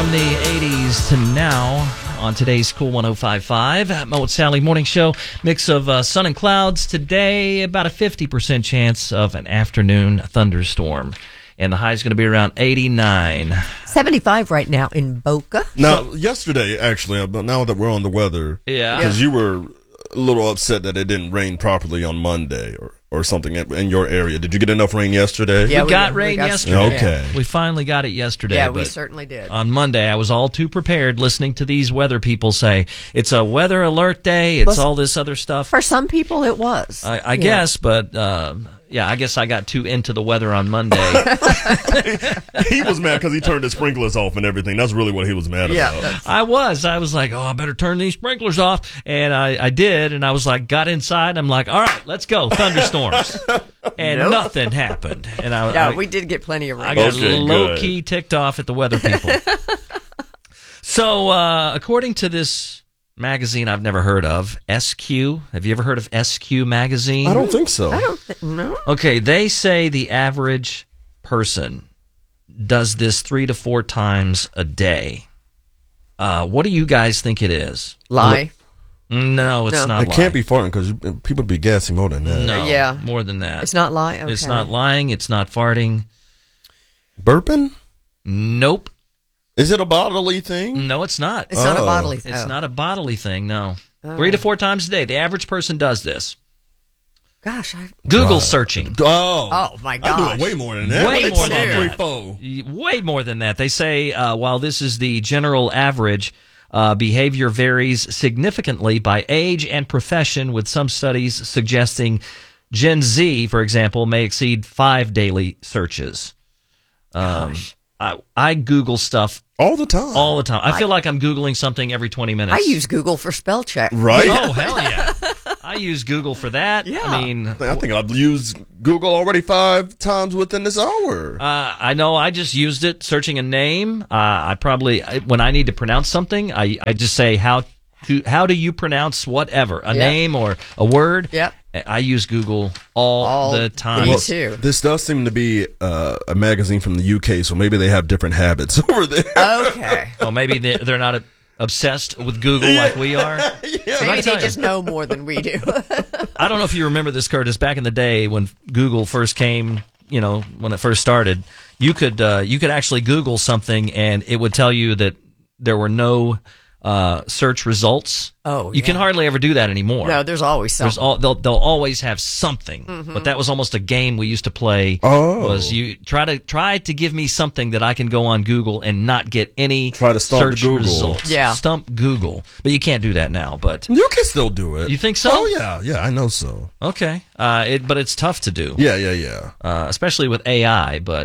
from the 80s to now on today's Cool 105.5. Mo and Sally Morning Show. Mix of sun and clouds. Today, about a 50% chance of an afternoon thunderstorm. And the high is going to be around 89. 75 right now in Boca. Now, yesterday, actually, now that we're on the weather, because you were a little upset that it didn't rain properly on Monday or something in your area. Did you get enough rain yesterday? Yeah, we got rain yesterday. Okay. We finally got it yesterday. Yeah, we certainly did. On Monday, I was all too prepared listening to these weather people say, it's a weather alert day, it's all this other stuff. For some people, it was. I guess, but... I guess I got too into the weather on Monday. He was mad because he turned his sprinklers off and everything. That's really what he was mad about. I was like, I better turn these sprinklers off. And I did. And I was like, got inside. I'm like, all right, let's go. Thunderstorms. And nothing happened. And we did get plenty of rain. I got low-key ticked off at the weather people. So, according to this magazine I've never heard of, SQ. Have you ever heard of SQ magazine? I don't think so. No. Okay, they say the average person does this 3 to 4 times a day. What do you guys think it is? Lie. No, it's not. It can't be farting because people be gassing more than that. No, more than that. It's not lying. Okay. It's not lying. It's not farting. Burping? Nope. Is it a bodily thing? No, it's not. It's not a bodily thing. It's not a bodily thing, no. 3 to 4 times a day. The average person does this. Gosh. Google searching. Oh, my gosh. I do it way more than that. Way more than that. 3, 4. Way more than that. They say while this is the general average, behavior varies significantly by age and profession, with some studies suggesting Gen Z, for example, may exceed 5 daily searches. I Google stuff all the time. All the time. I feel like I'm Googling something every 20 minutes. I use Google for spell check. Right? Oh, hell yeah. I use Google for that. Yeah. I think I've used Google already 5 times within this hour. I know. I just used it searching a name. I probably, when I need to pronounce something, I just say, how do you pronounce whatever, a name or a word? Yep. I use Google all the time. Me too. This does seem to be a magazine from the UK, so maybe they have different habits over there. Okay. Well, maybe they're not obsessed with Google like we are. Maybe they just know more than we do. I don't know if you remember this, Curtis. Back in the day when Google first came, when it first started, you could actually Google something and it would tell you that there were no search results. Oh, you can hardly ever do that anymore. No, there's always something. They'll always have something. Mm-hmm. But that was almost a game we used to play. Was you try to give me something that I can go on Google and not get any search Google. results. Yeah, stump Google. But you can't do that now. But you can still do it. You think so? Oh yeah, I know so. Okay, but it's tough to do. Yeah. Especially with AI. But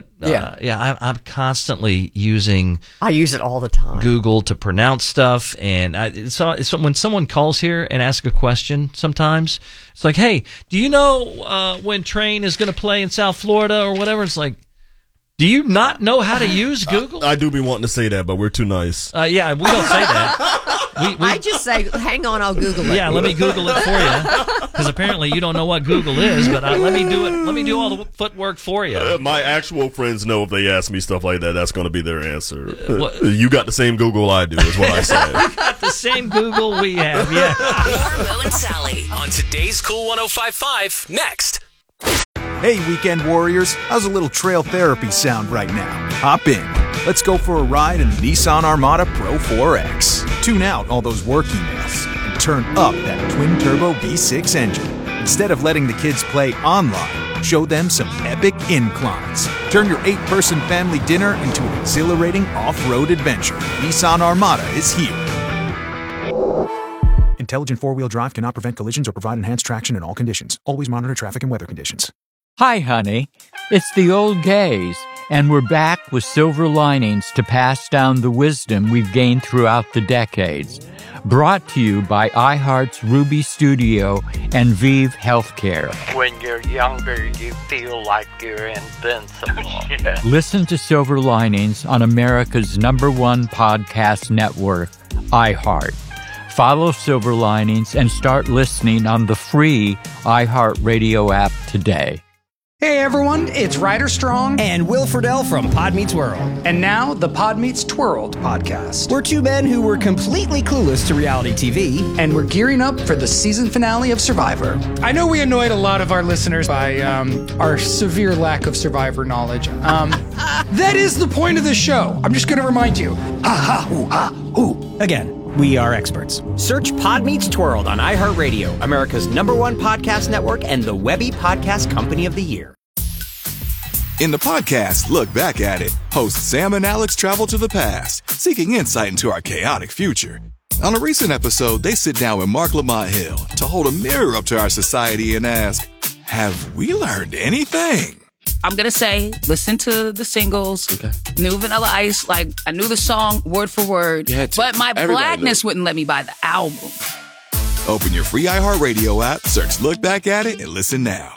I'm constantly using. I use it all the time. Google to pronounce stuff, and when someone calls here and asks a question, sometimes it's like, hey, do you know when Train is going to play in South Florida or whatever? It's like, do you not know how to use Google? I do be wanting to say that, but we're too nice. Yeah, we don't say that. I just say, hang on, I'll Google it. Yeah, let me Google it for you, because apparently you don't know what Google is, but let me do it. Let me do all the footwork for you. My actual friends know if they ask me stuff like that, that's going to be their answer. You got the same Google I do, is what I say. We got the same Google we have, yeah. More Mo and Sally on today's Cool 105.5 next. Hey, weekend warriors, how's a little trail therapy sound right now? Hop in. Let's go for a ride in the Nissan Armada Pro 4X. Tune out all those work emails and turn up that twin-turbo V6 engine. Instead of letting the kids play online, show them some epic inclines. Turn your 8-person family dinner into an exhilarating off-road adventure. Nissan Armada is here. Intelligent four-wheel drive cannot prevent collisions or provide enhanced traction in all conditions. Always monitor traffic and weather conditions. Hi, honey. It's the old gays, and we're back with silver linings to pass down the wisdom we've gained throughout the decades. Brought to you by iHeart's Ruby Studio and Vive Healthcare. When you're younger, you feel like you're invincible. Yeah. Listen to Silver Linings on America's #1 podcast network, iHeart. Follow Silver Linings and start listening on the free iHeartRadio app today. Hey everyone, it's Ryder Strong and Will Friedle from Pod Meets World. And now the Pod Meets Twirled podcast. We're two men who were completely clueless to reality TV. And we're gearing up for the season finale of Survivor. I know we annoyed a lot of our listeners by our severe lack of Survivor knowledge. That is the point of this show. I'm just going to remind you. Again. We are experts. Search Pod Meets Twirled on iHeartRadio, America's #1 podcast network and the Webby Podcast Company of the Year. In the podcast, Look Back at It, hosts Sam and Alex travel to the past, seeking insight into our chaotic future. On a recent episode, they sit down with Mark Lamont Hill to hold a mirror up to our society and ask, have we learned anything? I'm going to say, listen to the singles, New Vanilla Ice, like, I knew the song word for word, but my blackness wouldn't let me buy the album. Open your free iHeartRadio app, search Look Back at It, and listen now.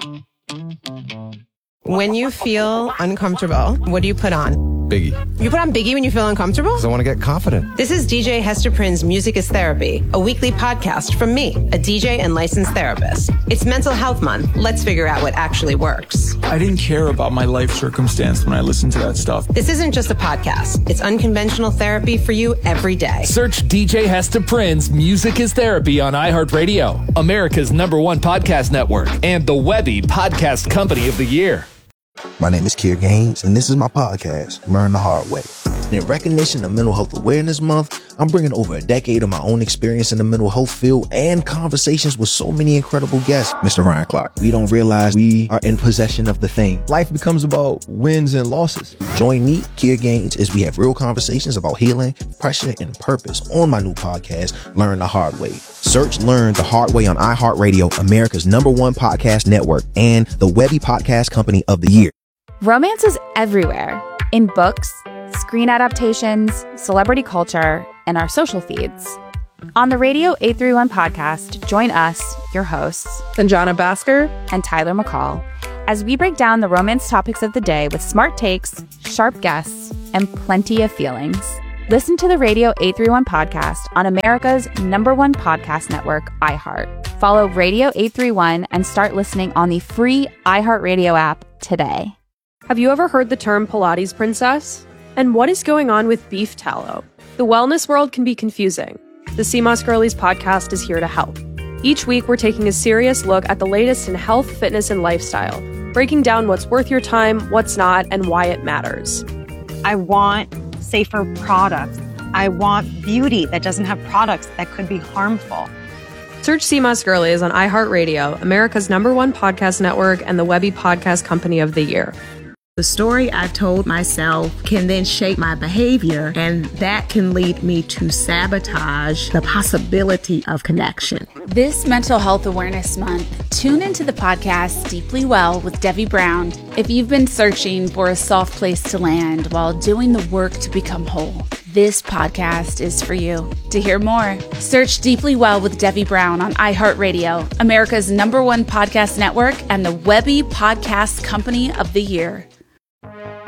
When you feel uncomfortable, what do you put on? Biggie. You put on Biggie when you feel uncomfortable? Because I want to get confident. This is DJ Hester Prynne's Music is Therapy, a weekly podcast from me, a DJ and licensed therapist. It's Mental Health Month. Let's figure out what actually works. I didn't care about my life circumstance when I listened to that stuff. This isn't just a podcast. It's unconventional therapy for you every day. Search DJ Hester Prynne's Music is Therapy on iHeartRadio, America's #1 podcast network, and the Webby Podcast Company of the Year. My name is Kier Gaines, and this is my podcast, Learn the Hard Way. In recognition of Mental Health Awareness Month, I'm bringing over a decade of my own experience in the mental health field and conversations with so many incredible guests. Mr. Ryan Clark, we don't realize we are in possession of the thing. Life becomes about wins and losses. Join me, Kier Gaines, as we have real conversations about healing, pressure, and purpose on my new podcast, Learn the Hard Way. Search Learn the Hard Way on iHeartRadio, America's #1 podcast network, and the Webby Podcast Company of the Year. Romance is everywhere. In books, screen adaptations, celebrity culture, and our social feeds. On the Radio 831 podcast, join us, your hosts, Sanjana Bhaskar and Tyler McCall, as we break down the romance topics of the day with smart takes, sharp guests, and plenty of feelings. Listen to the Radio 831 podcast on America's #1 podcast network, iHeart. Follow Radio 831 and start listening on the free iHeartRadio app today. Have you ever heard the term Pilates princess? And what is going on with beef tallow? The wellness world can be confusing. The CMOS Girlies podcast is here to help. Each week, we're taking a serious look at the latest in health, fitness, and lifestyle, breaking down what's worth your time, what's not, and why it matters. I want safer products. I want beauty that doesn't have products that could be harmful. Search CMOS Girlies on iHeartRadio, America's #1 podcast network, and the Webby Podcast Company of the Year. The story I've told myself can then shape my behavior, and that can lead me to sabotage the possibility of connection. This Mental Health Awareness Month, tune into the podcast Deeply Well with Debbie Brown. If you've been searching for a soft place to land while doing the work to become whole, this podcast is for you. To hear more, search Deeply Well with Debbie Brown on iHeartRadio, America's #1 podcast network, and the Webby Podcast Company of the Year.